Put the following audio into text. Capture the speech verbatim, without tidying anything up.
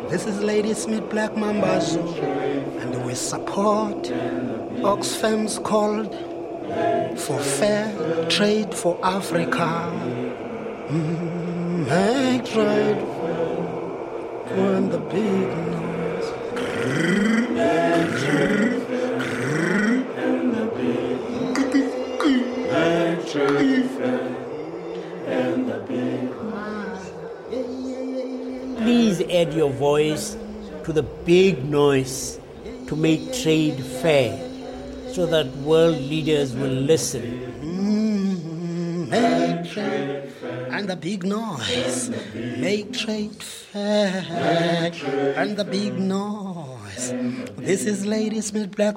This is Ladysmith Black Mambazo, and we support Oxfam's call for fair trade for Africa. Mm, make trade when the big noise. Make trade and the big Make trade fair and the big noise. Please add your voice to the big noise to make trade fair, so that world leaders will listen. Mm, make trade and the big noise. Make trade fair and the big noise. This is Ladysmith Black